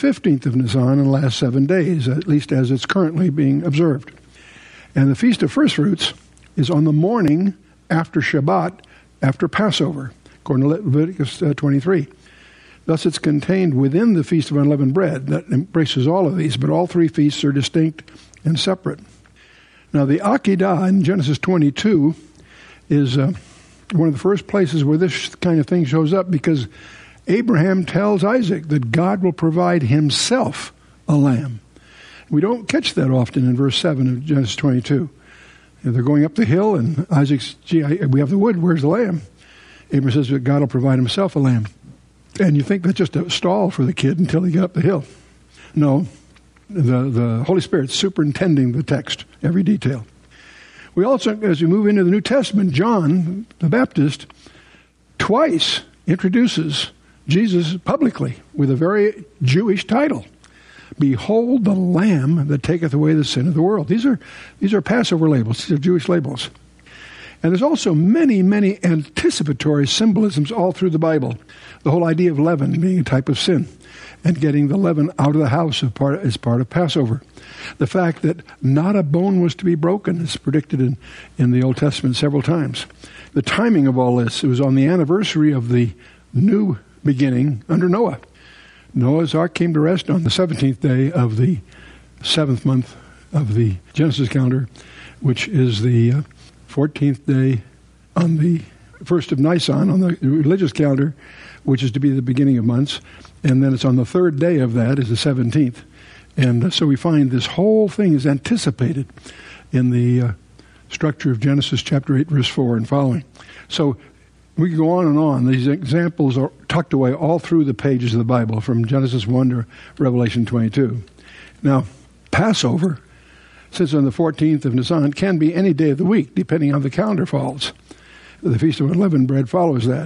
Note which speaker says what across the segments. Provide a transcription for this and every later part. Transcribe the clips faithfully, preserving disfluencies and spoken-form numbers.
Speaker 1: fifteenth of Nisan and lasts seven days, at least as it's currently being observed. And the Feast of First Fruits is on the morning after Shabbat, after Passover, according to Leviticus uh, twenty-three. Thus it's contained within the Feast of Unleavened Bread that embraces all of these, but all three feasts are distinct and separate. Now the Akedah in Genesis twenty-two is uh, one of the first places where this kind of thing shows up, because Abraham tells Isaac that God will provide himself a lamb. We don't catch that often in verse seven of Genesis twenty-two. They're going up the hill, and Isaac's, gee, we have the wood, where's the lamb? Abraham says that God will provide himself a lamb. And you think that's just a stall for the kid until he get up the hill. No, the, the Holy Spirit's superintending the text, every detail. We also, as we move into the New Testament, John the Baptist twice introduces Jesus publicly with a very Jewish title. Behold the Lamb that taketh away the sin of the world. These are these are Passover labels. These are Jewish labels. And there's also many, many anticipatory symbolisms all through the Bible. The whole idea of leaven being a type of sin, and getting the leaven out of the house as part, as part of Passover. The fact that not a bone was to be broken is predicted in, in the Old Testament several times. The timing of all this, it was on the anniversary of the new beginning under Noah. Noah's Ark came to rest on the seventeenth day of the seventh month of the Genesis calendar, which is the uh, fourteenth day on the first of Nisan on the religious calendar, which is to be the beginning of months. And then it's on the third day of that is the seventeenth. And uh, so we find this whole thing is anticipated in the uh, structure of Genesis chapter eight, verse four and following. So we can go on and on. These examples are tucked away all through the pages of the Bible, from Genesis one to Revelation twenty-two. Now, Passover, since on the fourteenth of Nisan, can be any day of the week, depending on how the calendar falls. The Feast of Unleavened Bread follows that.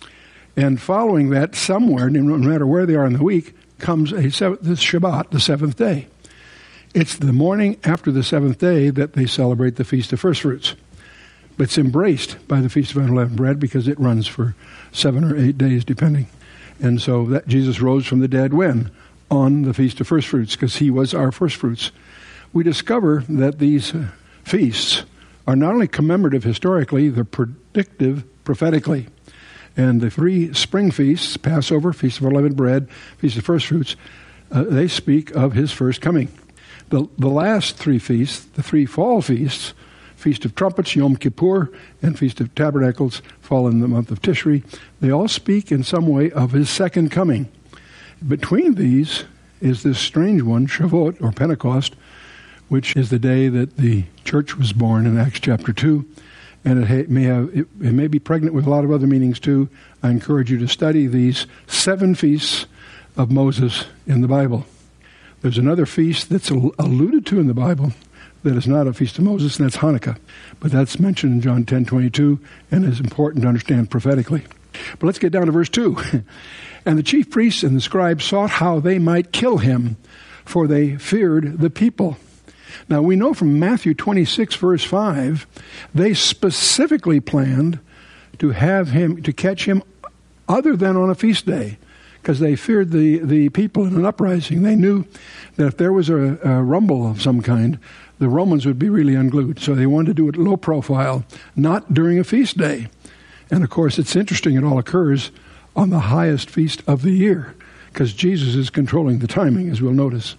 Speaker 1: And following that, somewhere, no matter where they are in the week, comes a seventh, the Shabbat, the seventh day. It's the morning after the seventh day that they celebrate the Feast of First Fruits. But it's embraced by the Feast of Unleavened Bread because it runs for seven or eight days, depending. And so that Jesus rose from the dead when? On the Feast of First Fruits, because he was our first fruits. We discover that these uh, feasts are not only commemorative historically, they're predictive prophetically. And the three spring feasts, Passover, Feast of Unleavened Bread, Feast of First Fruits, uh, they speak of his first coming. The, the last three feasts, the three fall feasts, Feast of Trumpets, Yom Kippur, and Feast of Tabernacles, fall in the month of Tishri. They all speak in some way of his second coming. Between these is this strange one, Shavuot, or Pentecost, which is the day that the church was born in Acts chapter two. And it may have it, it may be pregnant with a lot of other meanings too. I encourage you to study these seven feasts of Moses in the Bible. There's another feast that's alluded to in the Bible that is not a feast of Moses, and that's Hanukkah. But that's mentioned in John ten twenty-two and is important to understand prophetically. But let's get down to verse two. And the chief priests and the scribes sought how they might kill him, for they feared the people. Now, we know from Matthew twenty-six, verse five, they specifically planned to have him, to catch him other than on a feast day, because they feared the, the people in an uprising. They knew that if there was a, a rumble of some kind, the Romans would be really unglued. So they wanted to do it low profile, not during a feast day. And of course, it's interesting, it all occurs on the highest feast of the year, because Jesus is controlling the timing, as we'll notice.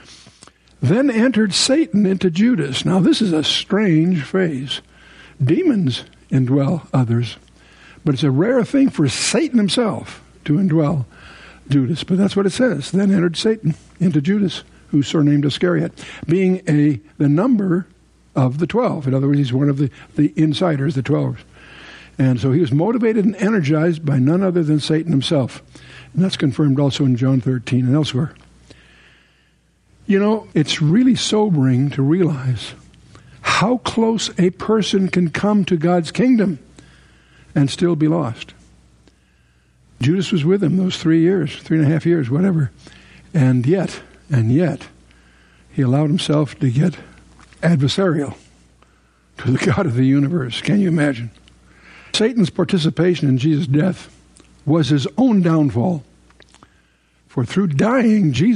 Speaker 1: Then entered Satan into Judas. Now, this is a strange phrase. Demons indwell others, but it's a rare thing for Satan himself to indwell Judas. But that's what it says. Then entered Satan into Judas, who's surnamed Iscariot, being a the number of the twelve. In other words, he's one of the, the insiders, the twelve. And so he was motivated and energized by none other than Satan himself. And that's confirmed also in John thirteen and elsewhere. You know, it's really sobering to realize how close a person can come to God's kingdom and still be lost. Judas was with him those three years, three and a half years, whatever. And yet, and yet, he allowed himself to get adversarial to the God of the universe. Can you imagine? Satan's participation in Jesus' death was his own downfall. For through dying, Jesus